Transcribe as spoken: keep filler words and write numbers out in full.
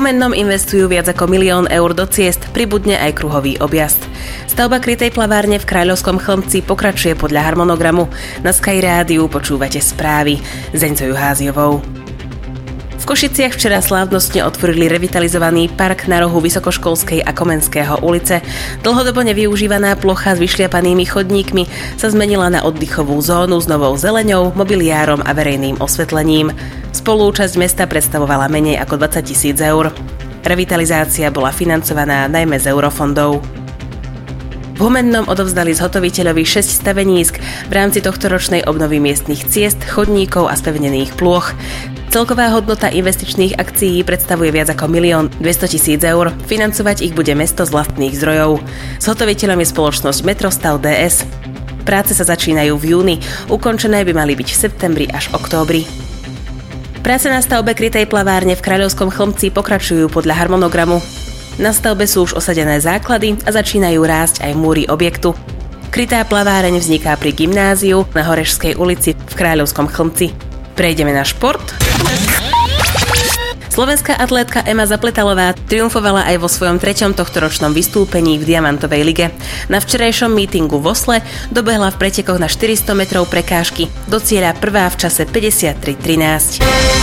Humennom investujú viac ako milión eur do ciest, pribudne aj kruhový objazd. Stavba krytej plavárne v Kráľovskom Chlmci pokračuje podľa harmonogramu. Na Sky Rádiu počúvate správy s Zeňcou Juháziovou. V Košiciach včera slávnostne otvorili revitalizovaný park na rohu Vysokoškolskej a Komenského ulice. Dlhodobo nevyužívaná plocha s vyšliapanými chodníkmi sa zmenila na oddychovú zónu s novou zeleňou, mobiliárom a verejným osvetlením. Spolúčasť mesta predstavovala menej ako dvadsať tisíc eur. Revitalizácia bola financovaná najmä z eurofondov. V Humennom odovzdali zhotoviteľovi šesť stavenísk v rámci tohtoročnej obnovy miestnych ciest, chodníkov a spevnených plôch. Celková hodnota investičných akcií predstavuje viac ako milión dvestotisíc eur. Financovať ich bude mesto z vlastných zdrojov. Zhotoviteľom je spoločnosť Metrostav dé es. Práce sa začínajú v júni, ukončené by mali byť v septembri až októbri. Práce na stavbe krytej plavárne v Kráľovskom Chlmci pokračujú podľa harmonogramu. Na stavbe sú už osadené základy a začínajú rásť aj múry objektu. Krytá plaváreň vzniká pri gymnáziu na Horežskej ulici v Kráľovskom Chlmci. Prejdeme na šport. Slovenská atlétka Ema Zapletalová triumfovala aj vo svojom treťom tohtoročnom vystúpení v Diamantovej lige. Na včerajšom mítingu v Osle dobehla v pretekoch na štyristo metrov prekážky. Do cieľa prvá v čase päťdesiattri trinásť.